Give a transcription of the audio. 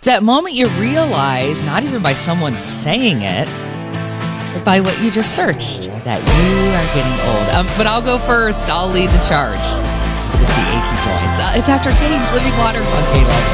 that moment you realize, not even by someone saying it, but by what you just searched, that you are getting old. But I'll go first. I'll lead the charge with the achy joints. It's After Kane, Living Water on K-Love.